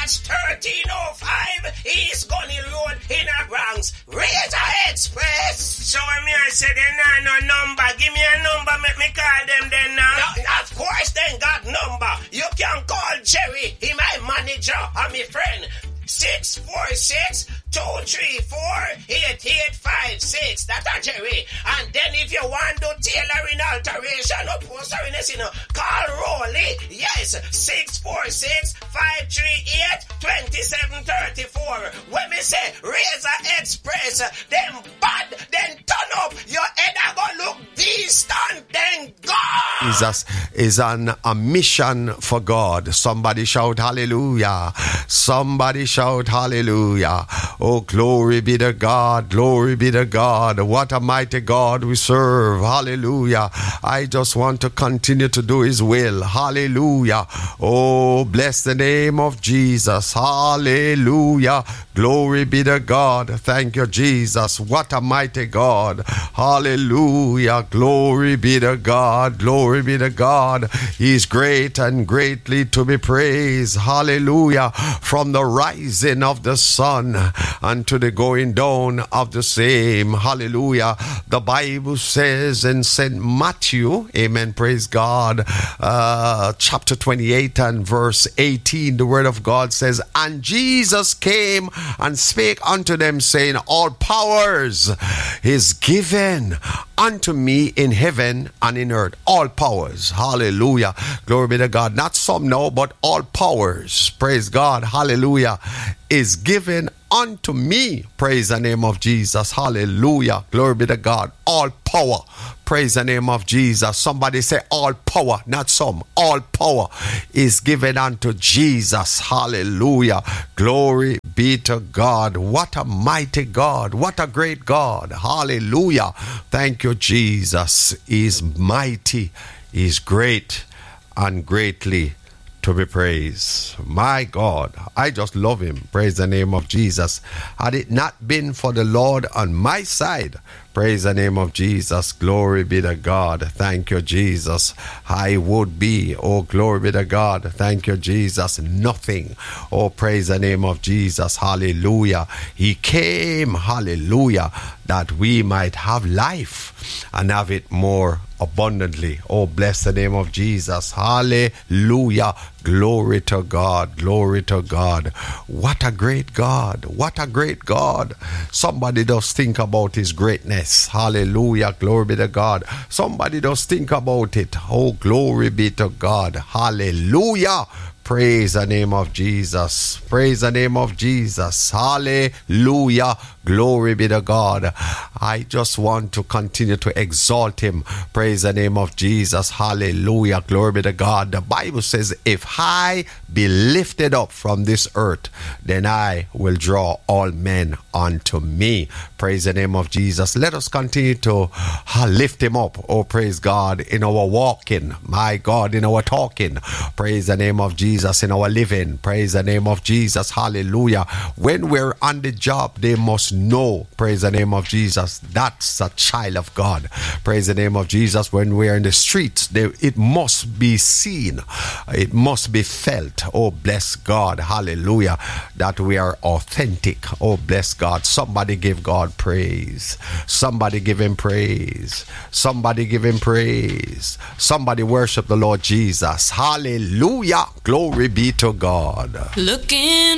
That's 1305 East Gunny Road in a Bronx. Razor Express. So I said, then no number. Give me a number, make me call them then now. No, of course they got number. You can call Jerry, he my manager and my friend. 646-234-8856. That's a Jerry. And then if you want to tailoring alteration or postering, call Rolly. Yes, 646-538-2734. When me say Razor Express, them bad, then turn up. Your head a go look distant, then God. Jesus is on a mission for God. Somebody shout hallelujah. Somebody shout hallelujah. Oh, glory be to God. Glory be to God. What a mighty God we serve. Hallelujah. I just want to continue to do his will. Hallelujah. Oh, bless the name of Jesus. Hallelujah. Glory be to God. Thank you, Jesus. What a mighty God. Hallelujah. Glory be to God. Glory be to God. He is great and greatly to be praised. Hallelujah. From the rising of the sun unto the going down of the same. Hallelujah. The Bible says in St. Matthew, amen, praise God, chapter 28 and verse 18, the word of God says, and Jesus came and spake unto them, saying, all powers is given unto me in heaven and in earth. All powers. Hallelujah. Glory be to God. Not some now, but all powers. Praise God. Hallelujah. Is given unto me. Praise the name of Jesus. Hallelujah. Glory be to God. All power. Praise the name of Jesus. Somebody say all power, not some. All power is given unto Jesus. Hallelujah. Glory be to God. What a mighty God. What a great God. Hallelujah. Thank you, Jesus. He is mighty. He is great and greatly to be praised. My God, I just love him. Praise the name of Jesus. Had it not been for the Lord on my side, praise the name of Jesus. Glory be to God. Thank you, Jesus. I would be, oh, glory be to God. Thank you, Jesus. Nothing. Oh, praise the name of Jesus. Hallelujah. He came, hallelujah, that we might have life and have it more abundantly. Oh, bless the name of Jesus. Hallelujah. Glory to God. Glory to God. What a great God. What a great God. Somebody does think about his greatness. Hallelujah. Glory be to God. Somebody does think about it. Oh, glory be to God. Hallelujah. Praise the name of Jesus. Praise the name of Jesus. Hallelujah. Glory be to God. I just want to continue to exalt him. Praise the name of Jesus. Hallelujah. Glory be to God. The Bible says, if I be lifted up from this earth, then I will draw all men unto me. Praise the name of Jesus. Let us continue to lift him up. Oh, praise God. In our walking, my God, in our talking. Praise the name of Jesus. In our living. Praise the name of Jesus. Hallelujah. When we're on the job, they must know, praise the name of Jesus, that's a child of God. Praise the name of Jesus. When we're in the streets, it must be seen. It must be felt. Oh, bless God. Hallelujah. That we are authentic. Oh, bless God. Somebody give God praise. Somebody give him praise. Somebody give him praise. Somebody worship the Lord Jesus. Hallelujah. Glory be to God. Looking